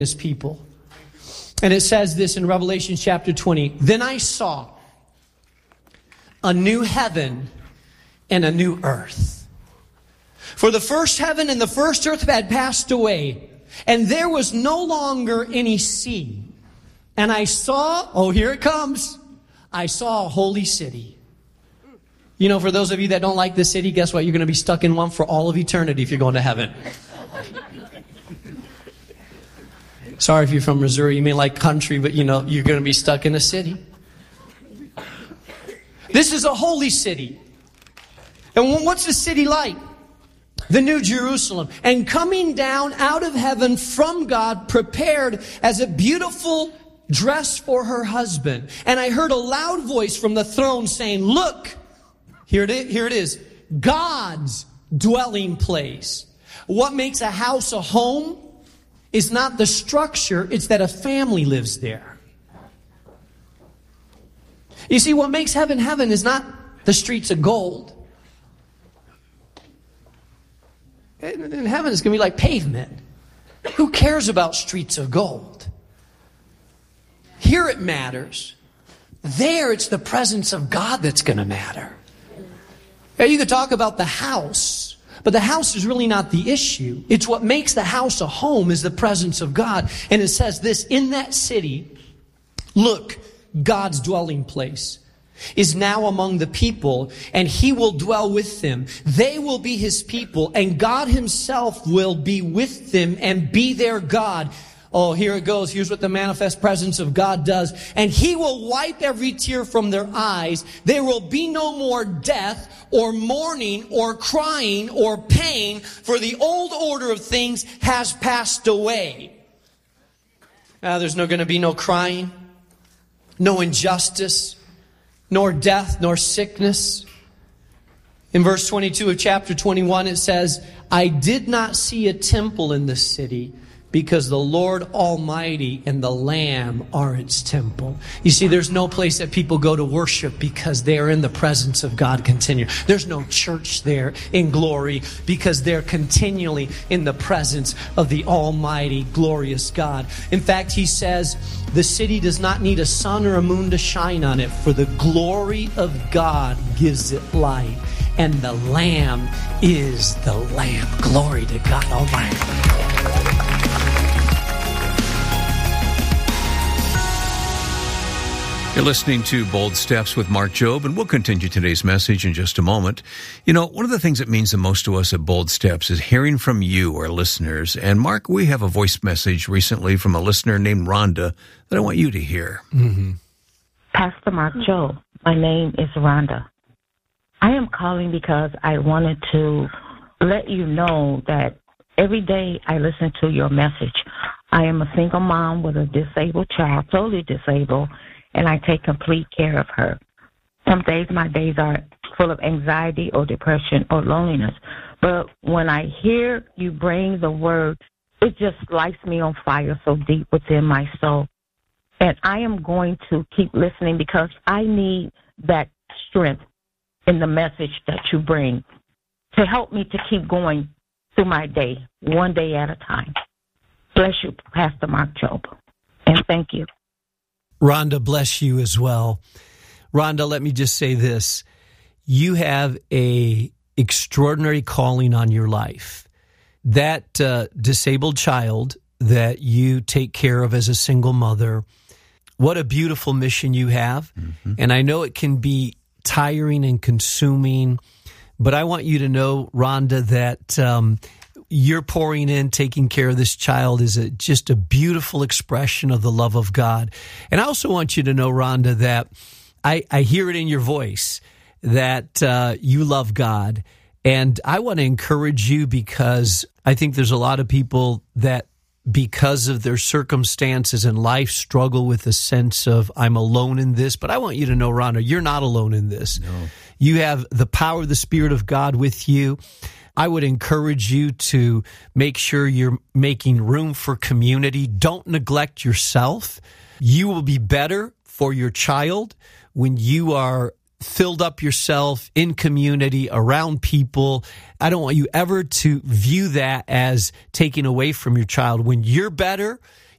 his people. And it says this in Revelation chapter 20. Then I saw a new heaven and a new earth. For the first heaven and the first earth had passed away, and there was no longer any sea. And I saw, oh, here it comes. I saw a holy city. You know, for those of you that don't like the city, guess what? You're going to be stuck in one for all of eternity if you're going to heaven. Sorry if you're from Missouri, you may like country, but you know, you're going to be stuck in a city. This is a holy city. And what's the city like? The New Jerusalem. And coming down out of heaven from God, prepared as a beautiful dress for her husband. And I heard a loud voice from the throne saying, look, here it is, God's dwelling place. What makes a house a home is not the structure, it's that a family lives there. You see, what makes heaven heaven is not the streets of gold. In heaven, it's going to be like pavement. Who cares about streets of gold? Here it matters. There, it's the presence of God that's going to matter. You could talk about the house, but the house is really not the issue. It's what makes the house a home is the presence of God. And it says this, in that city, look, God's dwelling place is now among the people, and he will dwell with them. They will be his people, and God himself will be with them and be their God. Oh, here it goes. Here's what the manifest presence of God does. And he will wipe every tear from their eyes. There will be no more death or mourning or crying or pain, for the old order of things has passed away. There's going to be no crying, no injustice, nor death, nor sickness. In verse 22 of chapter 21, it says, I did not see a temple in the city, because the Lord Almighty and the Lamb are its temple. You see, there's no place that people go to worship because they are in the presence of God continually. There's no church there in glory because they're continually in the presence of the Almighty, glorious God. In fact, he says, the city does not need a sun or a moon to shine on it, for the glory of God gives it light. And the Lamb is the Lamb. Glory to God Almighty. You're listening to Bold Steps with Mark Jobe, and we'll continue today's message in just a moment. You know, one of the things that means the most to us at Bold Steps is hearing from you, our listeners. And Mark, we have a voice message recently from a listener named Rhonda that I want you to hear. Mm-hmm. Pastor Mark Jobe, my name is Rhonda. I am calling because I wanted to let you know that every day I listen to your message. I am a single mom with a disabled child, totally disabled, and I take complete care of her. Some days my days are full of anxiety or depression or loneliness. But when I hear you bring the word, it just lights me on fire so deep within my soul. And I am going to keep listening because I need that strength in the message that you bring to help me to keep going through my day, one day at a time. Bless you, Pastor Mark Jobe, and thank you. Rhonda, bless you as well. Rhonda, let me just say this. You have a extraordinary calling on your life. That disabled child that you take care of as a single mother, what a beautiful mission you have. Mm-hmm. And I know it can be tiring and consuming, but I want you to know, Rhonda, that you're pouring in, taking care of this child is just a beautiful expression of the love of God. And I also want you to know, Rhonda, that I hear it in your voice that you love God. And I want to encourage you because I think there's a lot of people that, because of their circumstances in life, struggle with a sense of, I'm alone in this. But I want you to know, Rhonda, you're not alone in this. No. You have the power of the Spirit of God with you. I would encourage you to make sure you're making room for community. Don't neglect yourself. You will be better for your child when you are filled up yourself in community, around people. I don't want you ever to view that as taking away from your child. When you're better,